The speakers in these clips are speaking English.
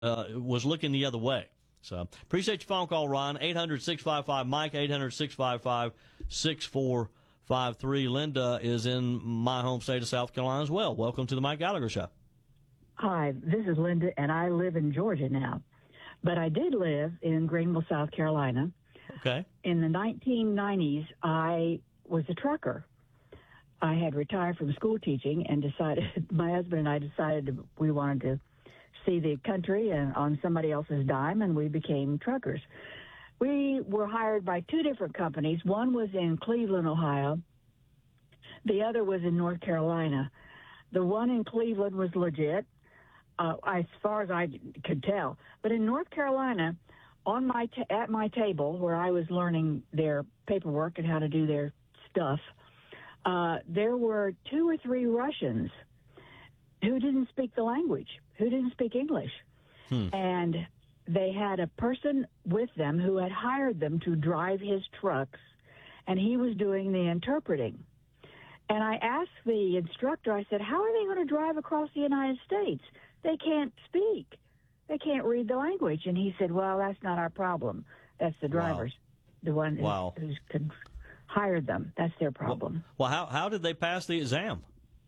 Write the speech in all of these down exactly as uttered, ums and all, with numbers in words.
uh, was looking the other way. So appreciate your phone call, Ron. eight hundred, six five five, Mike, eight hundred, six five five, six four five three. Linda is in my home state of South Carolina as well. Welcome to the Mike Gallagher Show. Hi, this is Linda, and I live in Georgia now. But I did live in Greenville, South Carolina. Okay. In the nineteen nineties, I was a trucker. I had retired from school teaching and decided, my husband and I decided we wanted to see the country and on somebody else's dime, and we became truckers. We were hired by two different companies. One was in Cleveland, Ohio. The other was in North Carolina. The one in Cleveland was legit, uh, as far as I could tell. But in North Carolina, on my t- at my table where I was learning their paperwork and how to do their stuff, uh, there were two or three Russians who didn't speak the language, who didn't speak English. Hmm. And they had a person with them who had hired them to drive his trucks, and he was doing the interpreting. And I asked the instructor, I said, how are they going to drive across the United States? They can't speak. They can't read the language. And he said, well, that's not our problem. That's the drivers, wow. the one wow. who could hire them. That's their problem. Well, well, how, how did they pass the exam?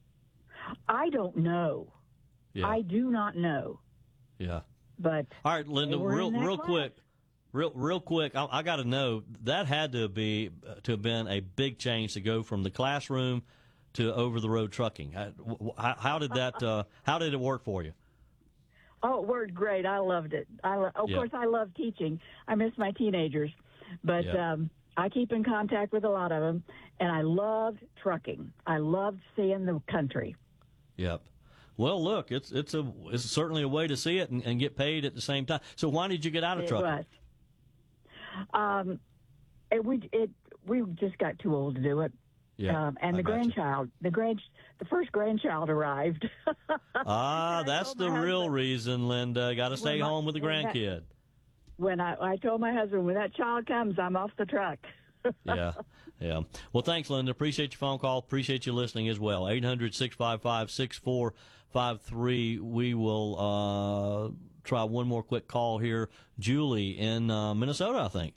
I don't know. Yeah. I do not know. Yeah. But all right, Linda, real real class. quick, real real quick. I, I got to know that had to be to have been a big change to go from the classroom to over the road trucking. How, how did that? Uh, how did it work for you? Oh, it worked great. I loved it. I lo- of yeah. course I love teaching. I miss my teenagers, but yeah. um, I keep in contact with a lot of them, and I loved trucking. I loved seeing the country. Yep. Well, look, it's it's a it's certainly a way to see it and, and get paid at the same time. So why did you get out of it trucking? Was. Um, it, we it we just got too old to do it. Yeah, um, and I the grandchild, you. the grand, the first grandchild arrived. ah, that's the real husband, reason, Linda. Got to stay my, home with the grandkid. That, when I I told my husband, when that child comes, I'm off the truck. yeah, yeah. Well, thanks, Linda. Appreciate your phone call. Appreciate you listening as well. eight hundred, six five five, six four five three. We will uh, try one more quick call here. Julie in uh, Minnesota, I think.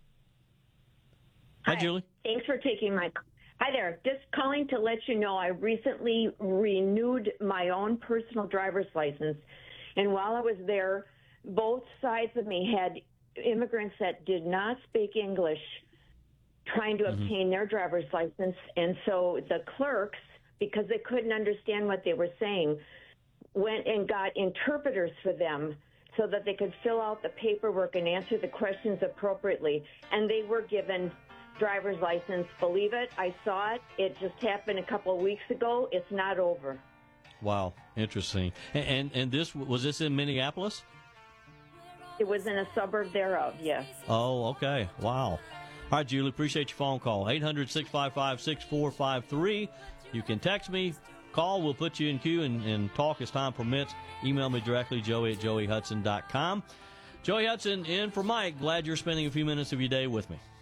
Hi, Hi, Julie. Thanks for taking my call. Hi there. Just calling to let you know I recently renewed my own personal driver's license. And while I was there, both sides of me had immigrants that did not speak English trying to mm-hmm. obtain their driver's license. And so the clerks, because they couldn't understand what they were saying, went and got interpreters for them so that they could fill out the paperwork and answer the questions appropriately. And they were given driver's license. Believe it, I saw it. It just happened a couple of weeks ago. It's not over. Wow, interesting. And and, and this was this in Minneapolis? It was in a suburb thereof, yes. Oh, okay. Wow. All right, Julie, appreciate your phone call. eight hundred, six five five, six four five three. You can text me, call. We'll put you in queue and, and talk as time permits. Email me directly, joey at joey hudson dot com. Joey Hudson in for Mike. Glad you're spending a few minutes of your day with me.